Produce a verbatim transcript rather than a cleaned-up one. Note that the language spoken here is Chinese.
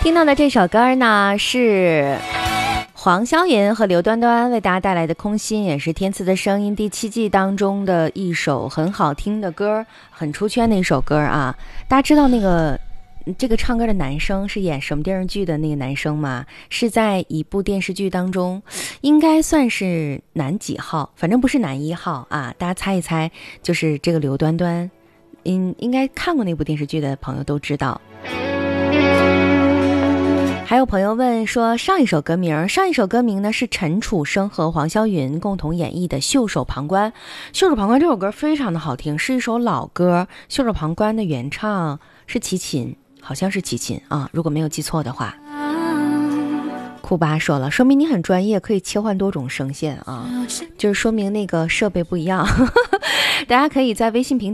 听到的这首歌呢是黄霄云和刘端端为大家带来的《空心》，也是天赐的声音第七季当中的一首很好听的歌，很出圈的一首歌啊。大家知道那个这个唱歌的男生是演什么电视剧的那个男生吗？是在一部电视剧当中，应该算是男几号，反正不是男一号啊。大家猜一猜，就是这个刘端端。嗯，应该看过那部电视剧的朋友都知道。还有朋友问说，上一首歌名，上一首歌名呢是陈楚生和黄霄云共同演绎的《袖手旁观》。《袖手旁观》这首歌非常的好听，是一首老歌。《袖手旁观》的原唱是齐秦，好像是齐秦啊，如果没有记错的话。库巴说了，说明你很专业，可以切换多种声线啊，就是说明那个设备不一样。大家可以在微信平台